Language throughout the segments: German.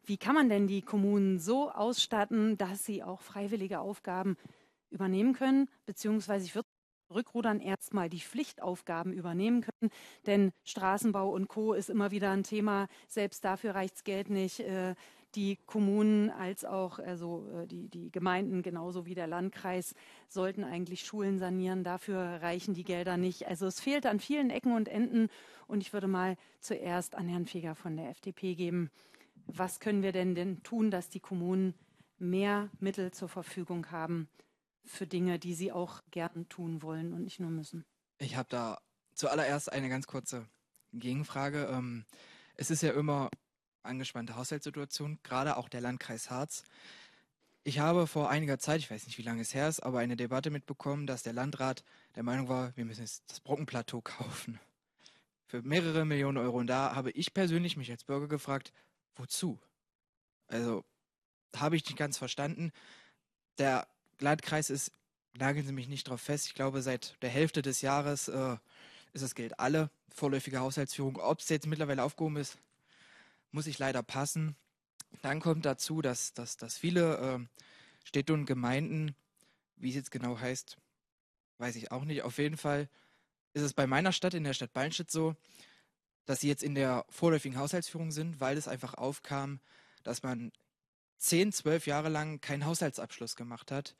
Wie kann man denn die Kommunen so ausstatten, dass sie auch freiwillige Aufgaben übernehmen können, beziehungsweise ich würde rückrudern erstmal die Pflichtaufgaben übernehmen können, denn Straßenbau und Co. ist immer wieder ein Thema. Selbst dafür reicht das Geld nicht. Die Kommunen als auch die Gemeinden genauso wie der Landkreis sollten eigentlich Schulen sanieren. Dafür reichen die Gelder nicht. Also es fehlt an vielen Ecken und Enden. Und ich würde mal zuerst an Herrn Feger von der FDP geben. Was können wir denn tun, dass die Kommunen mehr Mittel zur Verfügung haben für Dinge, die sie auch gern tun wollen und nicht nur müssen? Ich habe da zuallererst eine ganz kurze Gegenfrage. Es ist ja immer angespannte Haushaltssituation, gerade auch der Landkreis Harz. Ich habe vor einiger Zeit, ich weiß nicht, wie lange es her ist, aber eine Debatte mitbekommen, dass der Landrat der Meinung war, wir müssen jetzt das Brockenplateau kaufen. Für mehrere Millionen Euro. Und da habe ich persönlich mich als Bürger gefragt, wozu? Also habe ich nicht ganz verstanden. Der Landkreis ist, nageln Sie mich nicht drauf fest, ich glaube, seit der Hälfte des Jahres ist das Geld alle. Vorläufige Haushaltsführung. Ob es jetzt mittlerweile aufgehoben ist, muss ich leider passen. Dann kommt dazu, dass viele Städte und Gemeinden, wie es jetzt genau heißt, weiß ich auch nicht. Auf jeden Fall ist es bei meiner Stadt, in der Stadt Ballenstedt so, dass sie jetzt in der vorläufigen Haushaltsführung sind, weil es einfach aufkam, dass man 10, 12 Jahre lang keinen Haushaltsabschluss gemacht hat.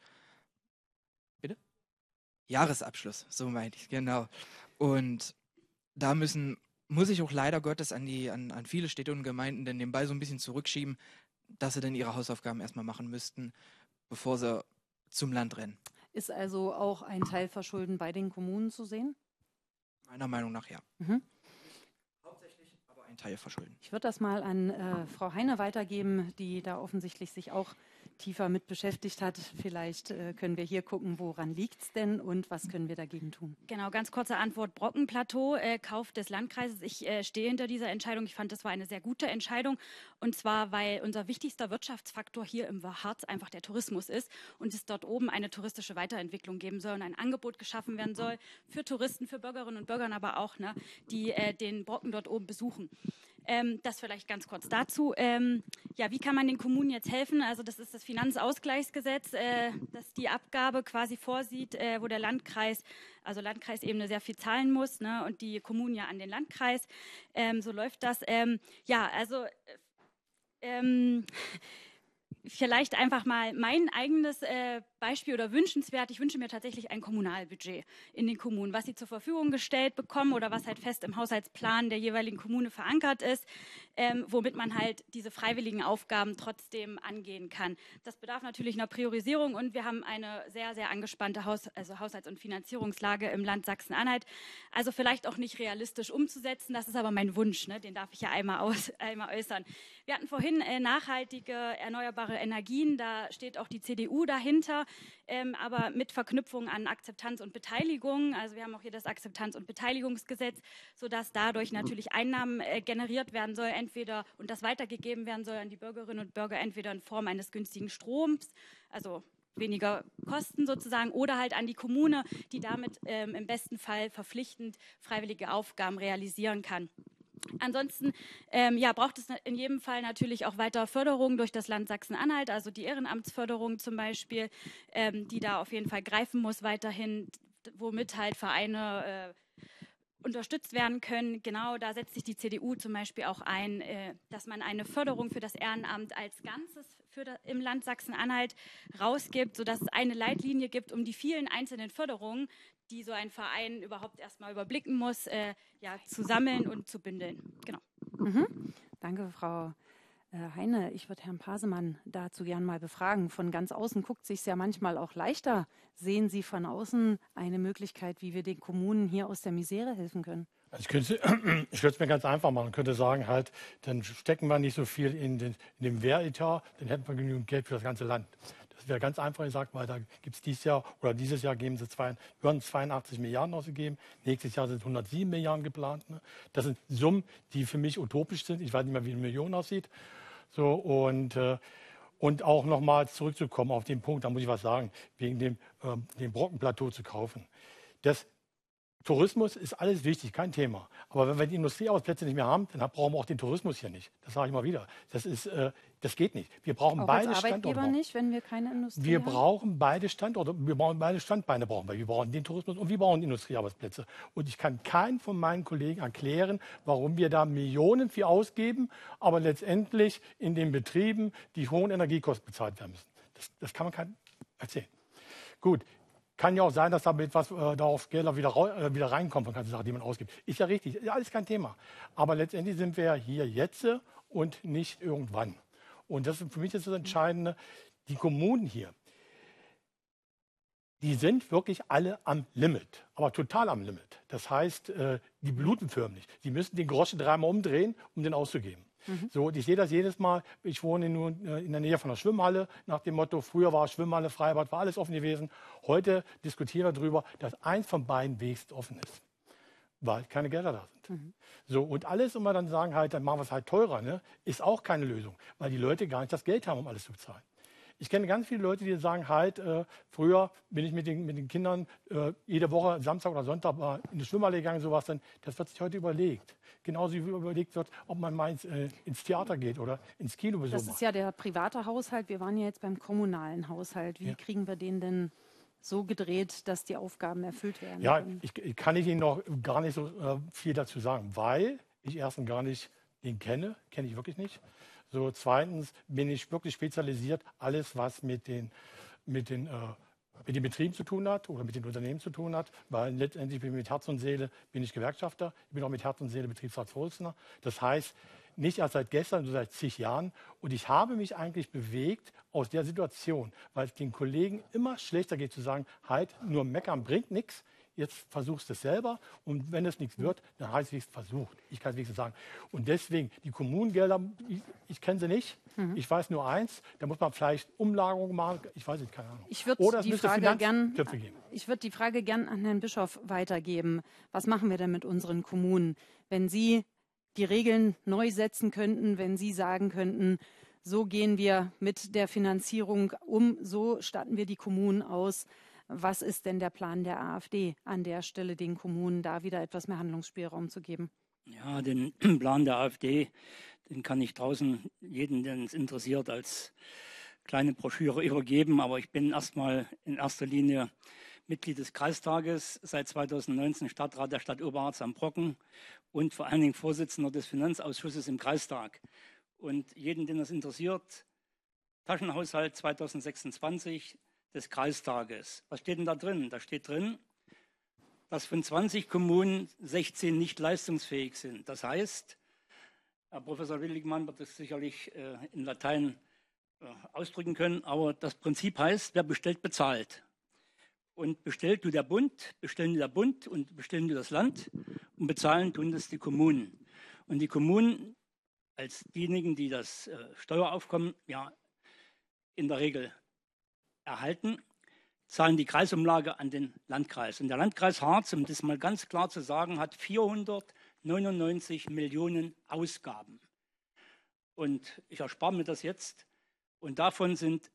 Bitte? Jahresabschluss, so meinte ich, genau. Und da muss ich auch leider Gottes an viele Städte und Gemeinden denn den Ball so ein bisschen zurückschieben, dass sie denn ihre Hausaufgaben erstmal machen müssten, bevor sie zum Land rennen. Ist also auch ein Teil Verschulden bei den Kommunen zu sehen? Meiner Meinung nach ja. Mhm. Hauptsächlich, aber ein Teil verschulden. Ich würde das mal an Frau Heine weitergeben, die da offensichtlich sich auch tiefer mit beschäftigt hat. Vielleicht können wir hier gucken, woran liegt es denn und was können wir dagegen tun? Genau, ganz kurze Antwort. Brockenplateau, Kauf des Landkreises. Ich stehe hinter dieser Entscheidung. Ich fand, das war eine sehr gute Entscheidung. Und zwar, weil unser wichtigster Wirtschaftsfaktor hier im Harz einfach der Tourismus ist und es dort oben eine touristische Weiterentwicklung geben soll und ein Angebot geschaffen werden soll für Touristen, für Bürgerinnen und Bürger, aber auch, die den Brocken dort oben besuchen. Das vielleicht ganz kurz dazu. Ja, wie kann man den Kommunen jetzt helfen? Also das ist das Finanzausgleichsgesetz, das die Abgabe quasi vorsieht, wo der Landkreis, also Landkreisebene sehr viel zahlen muss, ne, und die Kommunen ja an den Landkreis. So läuft das. Vielleicht einfach mal mein eigenes Beispiel oder wünschenswert. Ich wünsche mir tatsächlich ein Kommunalbudget in den Kommunen, was sie zur Verfügung gestellt bekommen oder was halt fest im Haushaltsplan der jeweiligen Kommune verankert ist, womit man halt diese freiwilligen Aufgaben trotzdem angehen kann. Das bedarf natürlich einer Priorisierung und wir haben eine sehr, sehr angespannte Haushalts- und Finanzierungslage im Land Sachsen-Anhalt. Also vielleicht auch nicht realistisch umzusetzen, das ist aber mein Wunsch, ne? Den darf ich ja einmal äußern. Wir hatten vorhin nachhaltige, erneuerbare Energien, da steht auch die CDU dahinter, aber mit Verknüpfung an Akzeptanz und Beteiligung. Also wir haben auch hier das Akzeptanz- und Beteiligungsgesetz, sodass dadurch natürlich Einnahmen generiert werden soll, entweder und das weitergegeben werden soll an die Bürgerinnen und Bürger, entweder in Form eines günstigen Stroms, also weniger Kosten sozusagen, oder halt an die Kommune, die damit im besten Fall verpflichtend freiwillige Aufgaben realisieren kann. Ansonsten braucht es in jedem Fall natürlich auch weiter Förderung durch das Land Sachsen-Anhalt, also die Ehrenamtsförderung zum Beispiel, die da auf jeden Fall greifen muss weiterhin, womit halt Vereine unterstützt werden können. Genau, da setzt sich die CDU zum Beispiel auch ein, dass man eine Förderung für das Ehrenamt als Ganzes im Land Sachsen-Anhalt rausgibt, sodass es eine Leitlinie gibt, um die vielen einzelnen Förderungen, die so ein Verein überhaupt erstmal überblicken muss, zu sammeln und zu bündeln. Genau. Mhm. Danke, Frau Heine. Ich würde Herrn Pasemann dazu gern mal befragen. Von ganz außen guckt es sich ja manchmal auch leichter. Sehen Sie von außen eine Möglichkeit, wie wir den Kommunen hier aus der Misere helfen können? Also ich würde es mir ganz einfach machen. Ich könnte sagen, halt, dann stecken wir nicht so viel in den Wehretat, dann hätten wir genügend Geld für das ganze Land. Das wäre ganz einfach gesagt, weil da gibt es dieses Jahr geben sie 82 Milliarden ausgegeben. Nächstes Jahr sind 107 Milliarden geplant. Ne? Das sind Summen, die für mich utopisch sind. Ich weiß nicht mehr, wie eine Million aussieht. So, und auch nochmal zurückzukommen auf den Punkt, da muss ich was sagen, wegen dem Brockenplateau zu kaufen. Das Tourismus ist alles wichtig, kein Thema. Aber wenn wir die Industriearbeitsplätze nicht mehr haben, dann brauchen wir auch den Tourismus hier nicht. Das sage ich mal wieder. Das geht nicht. Wir brauchen Auch beide als Arbeitgeber Standorte. nicht, wenn wir keine Industrie Wir haben? brauchen beide Standorte. Wir brauchen beide Standbeine. Wir brauchen den Tourismus und wir brauchen Industriearbeitsplätze. Und ich kann keinen von meinen Kollegen erklären, warum wir da Millionen für ausgeben, aber letztendlich in den Betrieben die hohen Energiekosten bezahlt werden müssen. Das kann man keinem erzählen. Gut. Kann ja auch sein, dass damit was darauf Gelder wieder reinkommt von ganzen Sachen, die man ausgibt. Ist ja richtig, ist alles kein Thema. Aber letztendlich sind wir hier jetzt und nicht irgendwann. Und das ist für mich das Entscheidende. Die Kommunen hier, die sind wirklich alle am Limit, aber total am Limit. Das heißt, die bluten förmlich. Die müssen den Groschen dreimal umdrehen, um den auszugeben. So, und ich sehe das jedes Mal. Ich wohne nur in der Nähe von einer Schwimmhalle, nach dem Motto, früher war Schwimmhalle, Freibad, war alles offen gewesen. Heute diskutieren wir darüber, dass eins von beiden wenigstens offen ist, weil keine Gelder da sind. So, und alles immer dann sagen, halt, dann machen wir es halt teurer, ne, ist auch keine Lösung, weil die Leute gar nicht das Geld haben, um alles zu bezahlen. Ich kenne ganz viele Leute, die sagen, halt, früher bin ich mit den Kindern jede Woche, Samstag oder Sonntag, in die Schwimmhalle gegangen, sowas. Das wird sich heute überlegt. Genauso wie überlegt wird, ob man mal ins Theater geht oder ins Kino besucht. Das ist ja der private Haushalt. Wir waren ja jetzt beim kommunalen Haushalt. Wie kriegen wir den denn so gedreht, dass die Aufgaben erfüllt werden? Ja, können? ich kann Ihnen noch gar nicht so viel dazu sagen, weil ich erstens gar nicht den kenne ich wirklich nicht. So, zweitens bin ich wirklich spezialisiert, alles was mit den Betrieben zu tun hat oder mit den Unternehmen zu tun hat, weil letztendlich bin ich mit Herz und Seele bin ich Gewerkschafter, ich bin auch mit Herz und Seele Betriebsratsvorsitzender. Das heißt, nicht erst seit gestern, sondern seit zig Jahren. Und ich habe mich eigentlich bewegt aus der Situation, weil es den Kollegen immer schlechter geht zu sagen, halt, nur meckern bringt nichts. Jetzt versuchst du es selber und wenn es nichts wird, dann heißt es, versucht. Ich kann es wenigstens sagen. Und deswegen, die Kommunengelder, ich kenne sie nicht. Ich weiß nur eins, da muss man vielleicht Umlagerungen machen. Ich weiß nicht, keine Ahnung. Ich würde die Frage gern an Herrn Bischof weitergeben. Was machen wir denn mit unseren Kommunen, wenn Sie die Regeln neu setzen könnten, wenn Sie sagen könnten, so gehen wir mit der Finanzierung um, so statten wir die Kommunen aus. Was ist denn der Plan der AfD an der Stelle, den Kommunen da wieder etwas mehr Handlungsspielraum zu geben? Ja, den Plan der AfD, den kann ich draußen jedem, den es interessiert, als kleine Broschüre übergeben. Aber ich bin erstmal in erster Linie Mitglied des Kreistages, seit 2019 Stadtrat der Stadt Oberharz am Brocken und vor allen Dingen Vorsitzender des Finanzausschusses im Kreistag. Und jeden, den das interessiert, Taschenhaushalt 2026 des Kreistages. Was steht denn da drin? Da steht drin, dass von 20 Kommunen 16 nicht leistungsfähig sind. Das heißt, Herr Professor Willigmann wird das sicherlich in Latein ausdrücken können, aber das Prinzip heißt, wer bestellt, bezahlt. Und bestellt tut der Bund, bestellen der Bund und bestellen tut das Land und bezahlen tun das die Kommunen. Und die Kommunen als diejenigen, die das Steueraufkommen ja in der Regel erhalten, zahlen die Kreisumlage an den Landkreis. Und der Landkreis Harz, um das mal ganz klar zu sagen, hat 499 Millionen Ausgaben. Und ich erspare mir das jetzt. Und davon sind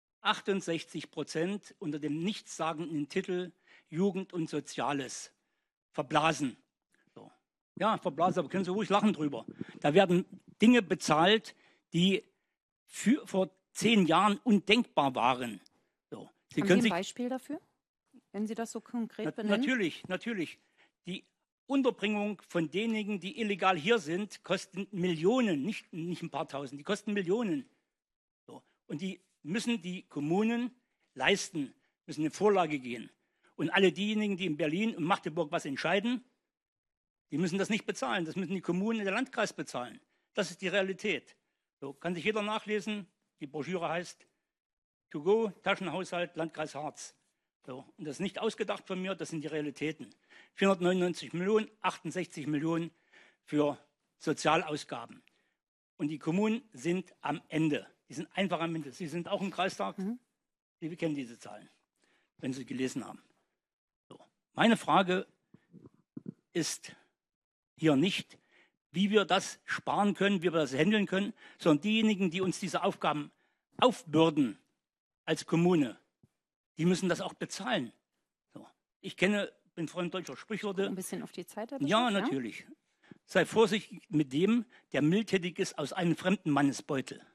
68% unter dem nichtssagenden Titel Jugend und Soziales verblasen. So. Ja, verblasen, aber können Sie ruhig lachen drüber. Da werden Dinge bezahlt, die vor 10 Jahren undenkbar waren. So. Haben Sie ein Beispiel dafür, wenn Sie das so konkret benennen? Natürlich. Die Unterbringung von denjenigen, die illegal hier sind, kostet Millionen, nicht ein paar Tausend, die kosten Millionen. So. Und die müssen die Kommunen leisten, müssen eine Vorlage gehen. Und alle diejenigen, die in Berlin und Magdeburg was entscheiden, die müssen das nicht bezahlen. Das müssen die Kommunen und der Landkreis bezahlen. Das ist die Realität. So, kann sich jeder nachlesen. Die Broschüre heißt To Go, Taschenhaushalt, Landkreis Harz. So, und das ist nicht ausgedacht von mir, das sind die Realitäten. 499 Millionen, 68 Millionen für Sozialausgaben. Und die Kommunen sind am Ende. Die sind einfach am Ende. Sie sind auch im Kreistag. Sie kennen diese Zahlen, wenn Sie gelesen haben. So. Meine Frage ist hier nicht, wie wir das sparen können, wie wir das handeln können, sondern diejenigen, die uns diese Aufgaben aufbürden als Kommune, die müssen das auch bezahlen. So. Ich kenne bin Freund deutscher Sprichworte. Ein bisschen auf die Zeit. Ja, natürlich. Sei vorsichtig mit dem, der mildtätig ist aus einem fremden Mannesbeutel.